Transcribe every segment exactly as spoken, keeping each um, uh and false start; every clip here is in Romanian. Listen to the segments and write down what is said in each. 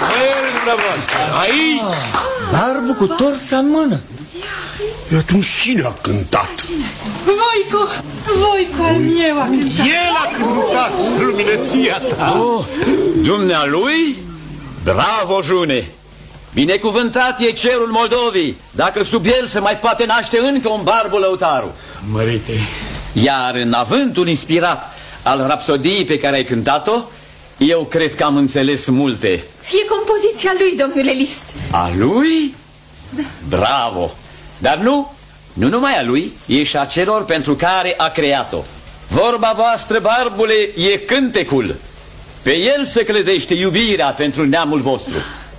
Aici! Barbu cu torța în mână. E atunci cine a cântat? Voicu, Voicu al meu a cântat. El a cântat, luminăția ta. Oh, dumnealui? Bravo, June! Binecuvântat e cerul Moldovii, dacă sub el se mai poate naște încă un barbu lăutaru. Mărite. Iar în avântul inspirat al rapsodiei pe care ai cântat-o, eu cred că am înțeles multe. E compoziția lui, domnule Liszt. A lui? Da. Bravo! Dar nu, nu numai a lui, e și a celor pentru care a creat-o. Vorba voastră, barbule, e cântecul. Pe el se clădește iubirea pentru neamul vostru.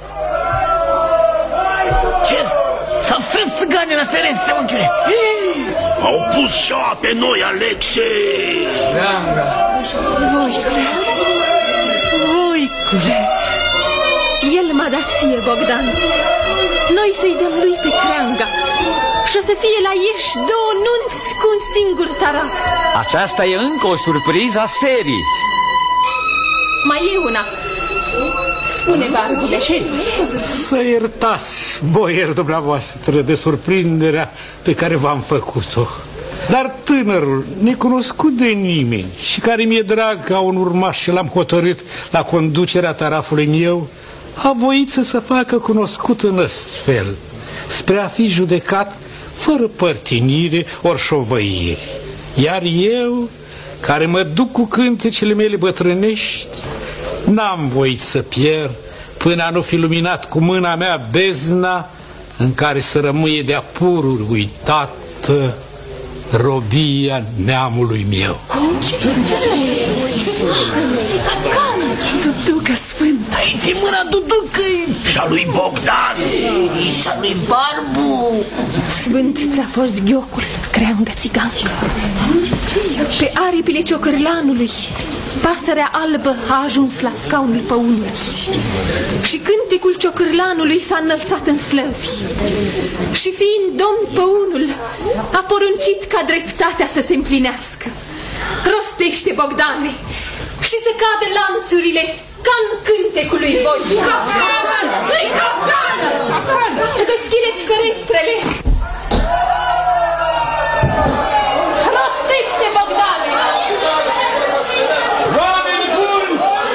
Ce? S-au strâns țigane la fereastră, unchiule. Au pus șa pe noi, Alexe. Creanga. Voicule, Voicule. El m-a dat ție, Bogdan. Noi să-i dăm lui pe Creanga. Și o să fie la Ieși două nunți cu un singur tarac. Aceasta e încă o surpriză a serii. Mai e una. Spune, barbule. Să iertați, boieri dumneavoastră, de surprinderea pe care v-am făcut-o. Dar tânărul, necunoscut de nimeni și care mi-e drag ca un urmaș și l-am hotărât la conducerea tarafului meu, a voit să se facă cunoscut în astfel, spre a fi judecat fără părtinire ori șovăire. Iar eu, care mă duc cu cântecele mele bătrânești, n-am voit să pierd până a nu fi luminat cu mâna mea bezna în care să rămâie de-a pururi uitată robia neamului meu. Duducă sfântă. De mâna Duducăi și-a lui Bogdan și-a lui Barbu. Sfânt ți-a fost ghiocul, Creangă țigancă. Pe aripile ciocârlanului pasărea albă a ajuns la scaunul păunului și cântecul ciocârlanului s-a înălțat în slăvi. Și fiind domn păunul, a poruncit ca dreptatea să se împlinească. Rostește, Bogdane, și să cadă lanțurile ca în cântecul lui Voicu. Capcană! Îi capcană! Deschideți ferestrele! Rostește, Bogdane! Oameni buni!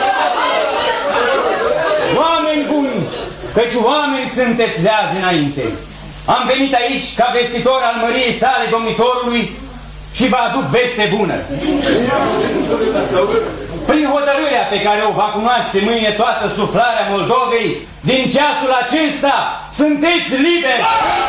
Oameni buni! Căci oameni sunteți de azi înainte. Am venit aici ca vestitor al măriei sale domnitorului și vă aduc veste bună. Prin hotărârea pe care o va cunoaște mâine toată suflarea Moldovei, din ceasul acesta sunteți liberi!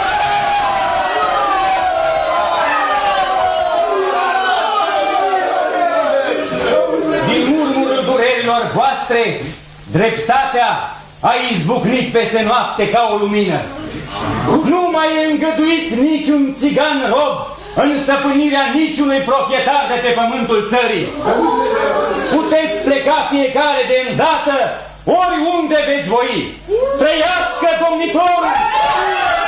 Din murmurul durerilor voastre, dreptatea a izbucnit peste noapte ca o lumină. Nu mai e îngăduit niciun țigan rob în stăpânirea niciunui proprietar de pe pământul țării. Puteți pleca fiecare de îndată oriunde veți voi. Trăiască domnitorul!